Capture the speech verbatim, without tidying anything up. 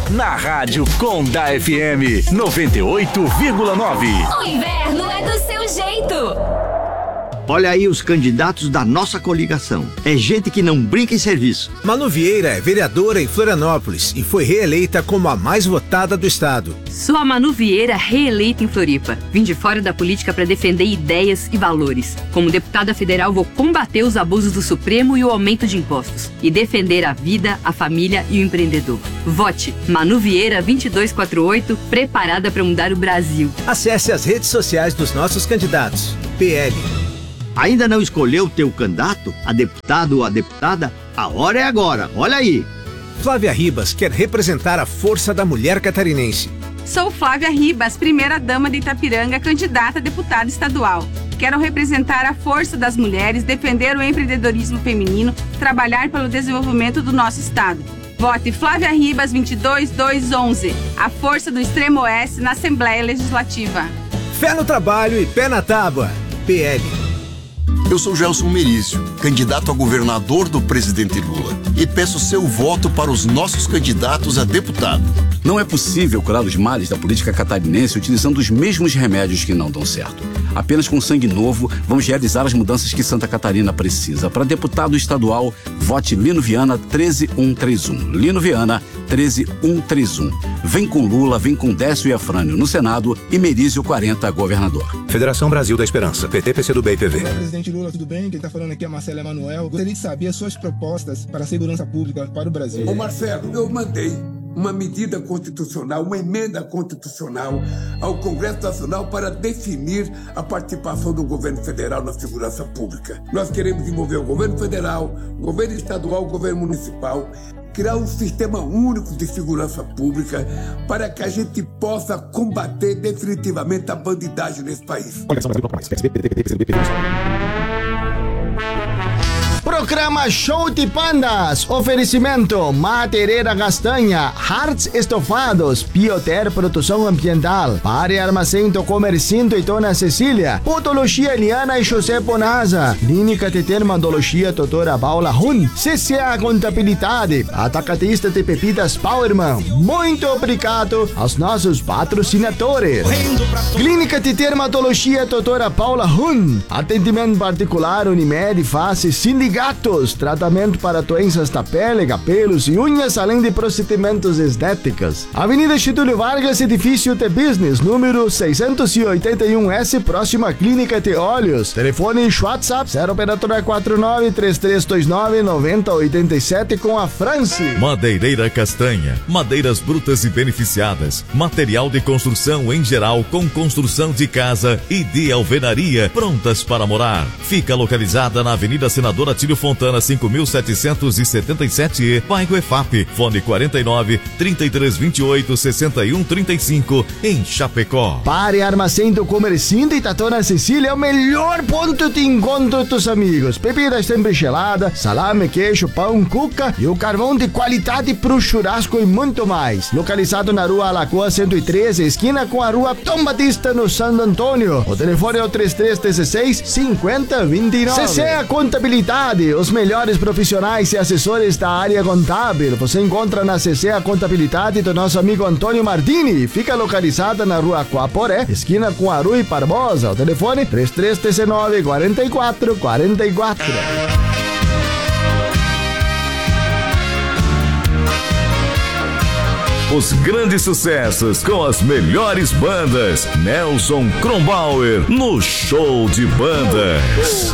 na Rádio Conda F M noventa e oito vírgula nove. O inverno é do seu jeito. Olha aí os candidatos da nossa coligação. É gente que não brinca em serviço. Manu Vieira é vereadora em Florianópolis e foi reeleita como a mais votada do estado. Sou a Manu Vieira, reeleita em Floripa. Vim de fora da política para defender ideias e valores. Como deputada federal, vou combater os abusos do Supremo e o aumento de impostos. E defender a vida, a família e o empreendedor. Vote Manu Vieira vinte e dois quarenta e oito, preparada para mudar o Brasil. Acesse as redes sociais dos nossos candidatos. P L. Ainda não escolheu o teu candidato, a deputado ou a deputada? A hora é agora, olha aí. Flávia Ribas quer representar a força da mulher catarinense. Sou Flávia Ribas, primeira-dama de Itapiranga, candidata a deputada estadual. Quero representar a força das mulheres, defender o empreendedorismo feminino, trabalhar pelo desenvolvimento do nosso estado. Vote Flávia Ribas vinte e dois duzentos e onze, a força do Extremo Oeste na Assembleia Legislativa. Fé no trabalho e pé na tábua. P L. Eu sou Gelson Merício, candidato a governador do presidente Lula, e peço seu voto para os nossos candidatos a deputado. Não é possível curar os males da política catarinense utilizando os mesmos remédios que não dão certo. Apenas com sangue novo, vamos realizar as mudanças que Santa Catarina precisa. Para deputado estadual, vote Lino Viana treze mil cento e trinta e um. Lino Viana treze mil cento e trinta e um. Vem com Lula, vem com Décio e Afrânio no Senado e Merizio quarenta, governador. Federação Brasil da Esperança, P T, P C do B e P V. Olá, presidente Lula, tudo bem? Quem está falando aqui é Marcelo Emanuel. Gostaria de saber as suas propostas para a segurança pública para o Brasil. Ô Marcelo, eu mandei uma medida constitucional, uma emenda constitucional ao Congresso Nacional para definir a participação do governo federal na segurança pública. Nós queremos envolver o governo federal, o governo estadual, o governo municipal, criar um sistema único de segurança pública para que a gente possa combater definitivamente a bandidagem nesse país. Programa Show de Pandas. Oferecimento Madeireira Castanha, Hearts Estofados, Bioter Produção Ambiental, Pare Armazém do Comercinto e Dona Cecília, Podologia Eliana e José Bonaza, Clínica de Dermatologia Doutora Paula Hun, C C A Contabilidade, Atacadista de Bebidas Powerman. Muito obrigado aos nossos patrocinadores. Clínica de Dermatologia Doutora Paula Hun, atendimento particular Unimed, Face, Sindicato Gatos, tratamento para doenças da pele, cabelos e unhas, além de procedimentos estéticos. Avenida Getúlio Vargas, edifício de business, número seiscentos e oitenta e um S, próxima Clínica de Olhos. Telefone e WhatsApp zero operadora quatro nove três três dois nove nove zero oito sete com a France. Madeireira Castanha, madeiras brutas e beneficiadas, material de construção em geral com construção de casa e de alvenaria, prontas para morar. Fica localizada na Avenida Senadora Tílio Fontana, cinco mil setecentos e setenta e sete, bairro E F A P, fone quarenta e nove, trinta e três vinte e oito, sessenta e um trinta e cinco, em Chapecó. Pare Armazém do Comercinto e Dona Cecília é o melhor ponto de encontro dos amigos. Bebidas sempre geladas, salame, queijo, pão, cuca e o carvão de qualidade pro churrasco e muito mais. Localizado na rua Alagoa cento e treze, esquina com a rua Tom Batista, no Santo Antônio. O telefone é o trinta e três dezesseis, cinquenta, vinte e nove. C C A Contabilidade, os melhores profissionais e assessores da área contábil. Você encontra na C C A Contabilidade do nosso amigo Antônio Martini. Fica localizada na rua Coaporé, esquina com a Rui Barbosa. O telefone trinta e três dezenove, quarenta e quatro, quarenta e quatro. Os grandes sucessos com as melhores bandas. Nelson Kronbauer no Show de Bandas.